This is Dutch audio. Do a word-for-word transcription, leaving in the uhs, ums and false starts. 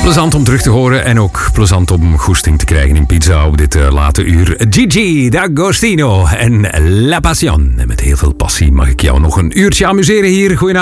Plezant om terug te horen en ook plezant om goesting te krijgen in pizza op dit uh, late uur. Gigi D'Agostino en La Passion. En met heel veel passie mag ik jou nog een uurtje amuseren hier. Goedenavond.